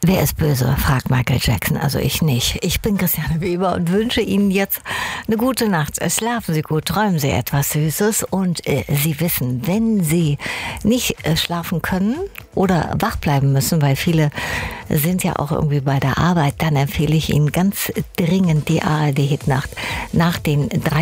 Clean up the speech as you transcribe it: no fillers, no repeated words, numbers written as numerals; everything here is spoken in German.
Wer ist böse? Fragt Michael Jackson. Also ich nicht. Ich bin Christiane Weber und wünsche Ihnen jetzt eine gute Nacht. Schlafen Sie gut, träumen Sie etwas Süßes und Sie wissen, wenn Sie nicht schlafen können oder wach bleiben müssen, weil viele sind ja auch irgendwie bei der Arbeit, dann empfehle ich Ihnen ganz dringend die ARD-Hitnacht nach den 3